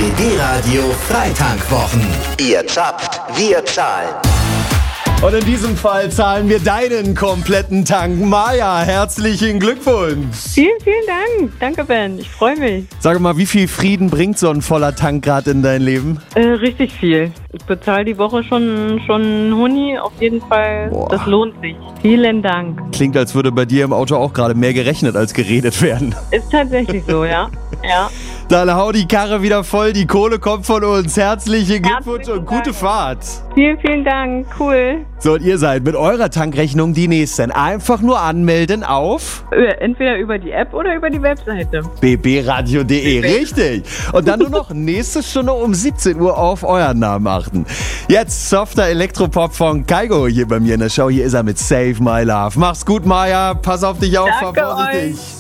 BB Radio Freitankwwochen. Ihr zapft, wir zahlen. Und in diesem Fall zahlen wir deinen kompletten Tank. Maja, herzlichen Glückwunsch. Vielen, vielen Dank. Danke, Ben. Ich freue mich. Sag mal, wie viel Frieden bringt so ein voller Tank gerade in dein Leben? Richtig viel. Ich bezahle die Woche schon einen Huni. Auf jeden Fall. Boah. Das lohnt sich. Vielen Dank. Klingt, als würde bei dir im Auto auch gerade mehr gerechnet als geredet werden. Ist tatsächlich so, ja. Ja. Dann hau die Karre wieder voll, die Kohle kommt von uns. Herzlichen Glückwunsch Herzlichen und gute Dank. Fahrt. Vielen, vielen Dank. Cool. So, und ihr seid mit eurer Tankrechnung die Nächsten. Einfach nur anmelden auf Entweder über die App oder über die Webseite. bbradio.de. Richtig. Und dann nur noch nächste Stunde um 17 Uhr auf euren Namen achten. Jetzt softer Elektropop von Kygo hier bei mir in der Show. Hier ist er mit Save My Love. Mach's gut, Maja. Pass auf dich auf, fahr Danke vorsichtig. euch.